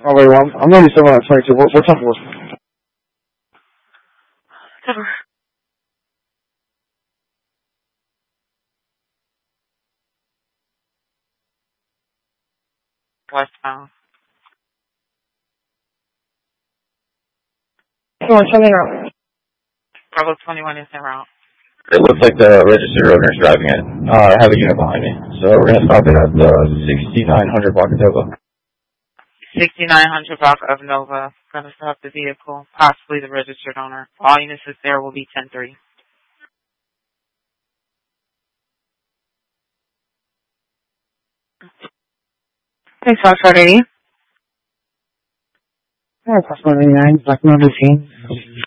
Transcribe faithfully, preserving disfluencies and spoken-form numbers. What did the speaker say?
Oh, wait, well, I'm, I'm ninety-seven on twenty-two. What, what's up, was? Westbound. Come on, tell me now. Bravo twenty-one is en route. It looks like the registered owner's driving it. Uh, I have a unit behind me. So we're going to stop it at the sixty-nine hundred block of Nova. sixty-nine hundred block of Nova. Going to stop the vehicle, possibly the registered owner. All units there will be ten three. Thanks, Foxtrot eighty. Oh, Crossman eighty-nine, Black Mountain scene.